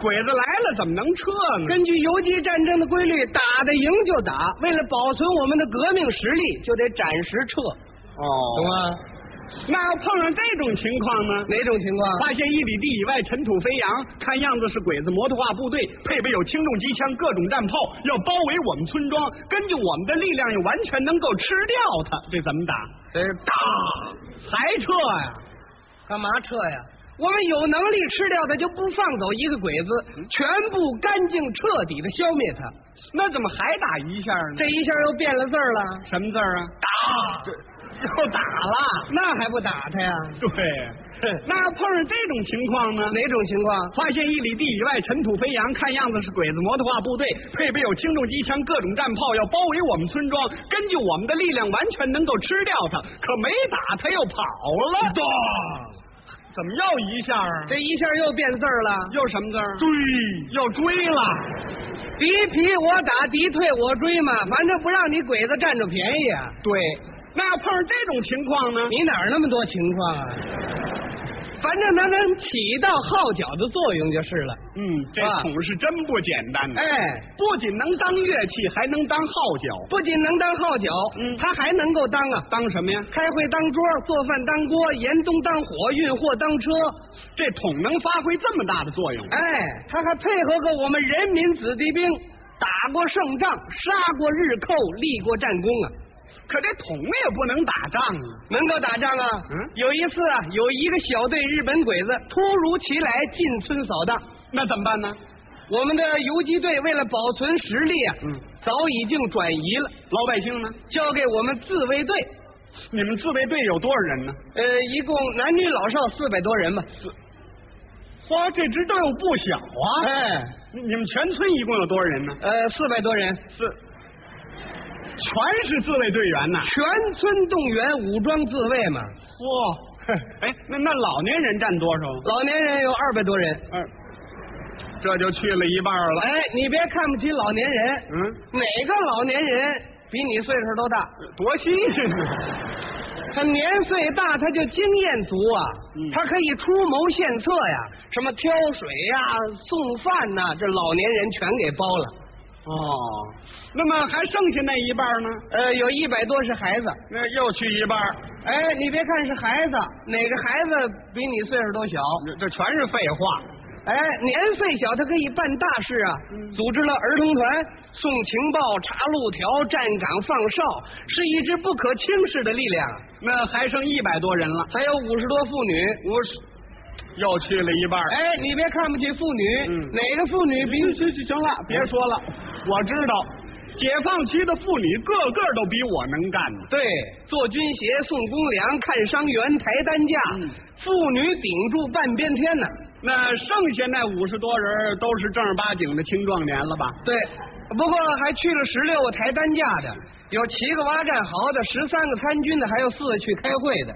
鬼子来了怎么能撤呢？ 根据游击战争的规律，打得赢就打，为了保存我们的革命实力，就得暂时撤。 哦， 懂吗？ 那要碰上这种情况呢？ 哪种情况？ 发现1里地以外尘土飞扬，看样子是鬼子摩托化部队，配备有轻重机枪、各种战炮，要包围我们村庄。根据我们的力量，也完全能够吃掉它。这怎么打？ 打， 还撤呀？ 干嘛撤呀？我们有能力吃掉它，就不放走一个鬼子，全部干净彻底的消灭它。 那怎么还打一下呢？ 这一下又变了字儿了。 什么字儿啊？ 打。 又打了， 那还不打他呀？ 对，那要碰上这种情况呢？ 哪种情况？ 发现1里地以外尘土飞扬，看样子是鬼子摩托化部队，配备有轻重机枪、各种战炮，要包围我们村庄。根据我们的力量，完全能够吃掉他。可没打，他又跑了。怎么又一下啊？ 这一下又变字儿了。 又什么字儿？追，又追了。 敌疲我打，敌退我追嘛，反正不让你鬼子占着便宜啊。 对。那要碰上这种情况呢？ 你哪儿那么多情况啊？反正它能起到号角的作用就是了。 这桶是真不简单的。 哎， 不仅能当乐器，还能当号角。 不仅能当号角，它还能够当啊， 当什么呀？ 开会当桌，做饭当锅，严冬当火，运货当车。 这桶能发挥这么大的作用？ 哎，它还配合过我们人民子弟兵，打过胜仗，杀过日寇，立过战功啊。 可这桶也不能打仗啊。 能够打仗啊。有一次啊，有一个小队日本鬼子突如其来进村扫荡， 那怎么办呢？ 我们的游击队为了保存实力啊，早已经转移了。 老百姓呢？ 交给我们自卫队。 你们自卫队有多少人呢？ 一共男女老少400多人吧。 哇，这支队伍不小啊！ 哎， 你们全村一共有多少人呢 ？400多人。 全是自卫队员呐， 全村动员武装自卫嘛。 嚯，哎，那老年人占多少？ 老年人有200多人。 这就去了一半了。 哎，你别看不起老年人。哪个老年人比你岁数都大？ 多新鲜呢！ 他年岁大，他就经验足啊。他可以出谋献策呀，什么挑水呀、送饭呐，这老年人全给包了。 那么还剩下那一半呢？ 有100多是孩子。 那又去一半。 哎，你别看是孩子，哪个孩子比你岁数都小？ 这全是废话。 哎，年岁小，他可以办大事啊！组织了儿童团，送情报、查路条、站岗放哨，是一支不可轻视的力量。 那还剩100多人了， 还有50多妇女。 又去了一半。 哎，你别看不起妇女，哪个妇女比？ 行了，别说了，我知道。解放区的妇女个个都比我能干呢。 对，做军鞋、送公粮、看伤员、抬担架，妇女顶住半边天呢。 那剩下那50多人都是正儿八经的青壮年了吧？ 对，不过还去了16个抬担架的，有7个挖战壕的，13个参军的，还有4个去开会的。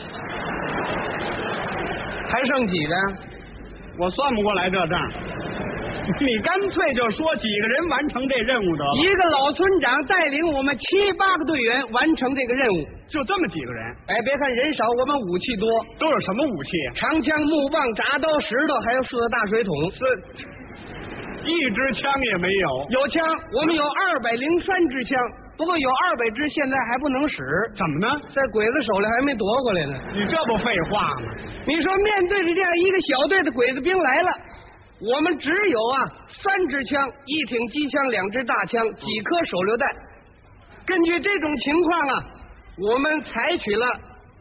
还剩几个？ 我算不过来这账。你干脆就说几个人完成这任务得了。 一个老村长带领我们7、8个队员完成这个任务， 就这么几个人。 哎，别看人少，我们武器多。 都有什么武器？ 长枪、木棒、铡刀、石头，还有4个大水桶。 一支枪也没有。 有枪，我们有203支枪，不过有200支现在还不能使。 怎么呢？在鬼子手里还没夺过来呢。 你这不废话吗？ 你说面对着这样一个小队的鬼子兵来了，我们只有3支枪、1挺机枪、2支大枪、几颗手榴弹。根据这种情况啊，我们采取了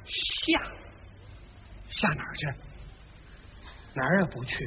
下哪儿去？哪儿也不去。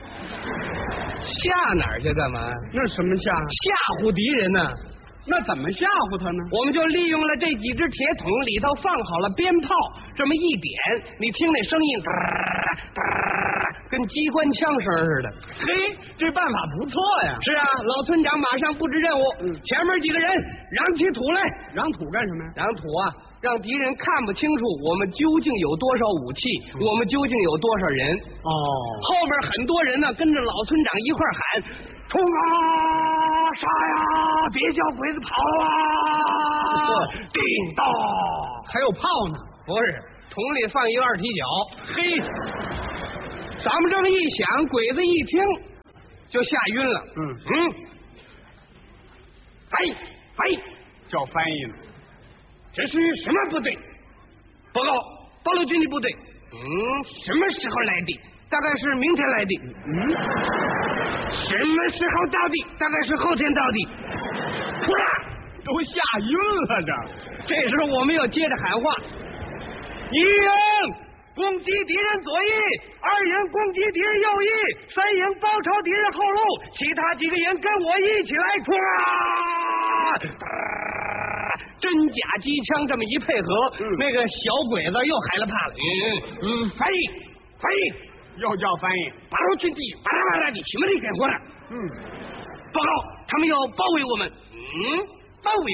下哪儿去干嘛？ 那什么下？ 吓唬敌人呢。 那怎么吓唬他呢？ 我们就利用了这几只铁桶，里头放好了鞭炮，这么一点，你听那声音，跟机关枪声似的。 嘿，这办法不错呀。 是啊，老村长马上布置任务，前面几个人嚷起土来。 嚷土干什么呀？ 嚷土啊，让敌人看不清楚我们究竟有多少武器，我们究竟有多少人。后面很多人呢，跟着老村长一块喊：冲啊，杀呀，别叫鬼子跑啊！叮当， 还有炮呢？ 不是，桶里放一个2踢脚。 嘿， 咱们这么一响，鬼子一听， 就吓晕了。翻译， 叫翻译呢。 这是什么部队？报告，八路军的部队。什么时候来的？大概是明天来的。什么时候到的？大概是后天到的。突然都吓晕了， 这时候我们要接着喊话：一营攻击敌人左翼，二营攻击敌人右翼，三营包抄敌人后路，其他几个营跟我一起来冲啊！真假机枪这么一配合，那个小鬼子又害了怕了。翻译， 又叫翻译。 八路军的巴拉巴拉的什么的干活了？报告，他们要包围我们。包围